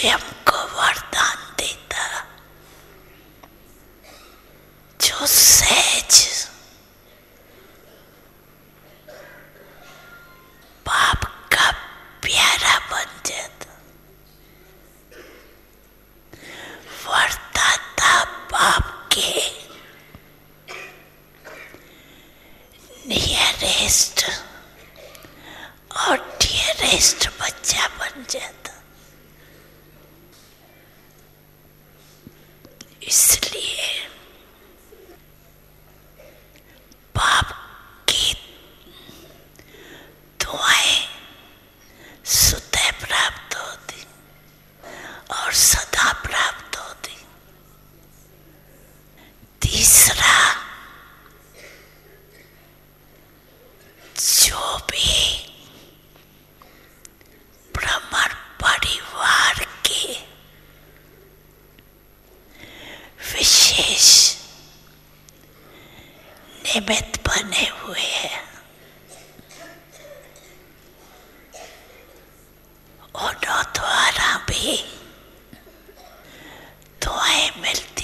स्वयं को वरदान देता, जो सहज बाप का प्यारा बन जाता। वरदाता बाप के नियरेस्ट और डियरेस्ट बच्चा बन जाता। इसलिए बाप की दुआएं स्वतः प्राप्त होती और सदा प्राप्त होती। तीसरा, जो भी ब्राह्मण परिवार के विशेष निमित्त बने हुए हैं, उन द्वारा भी दुआएं मिलती